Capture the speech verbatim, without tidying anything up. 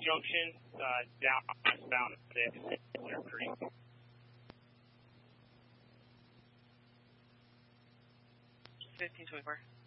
Junction, uh, down westbound at six, Clear Creek. fifteen twenty-four.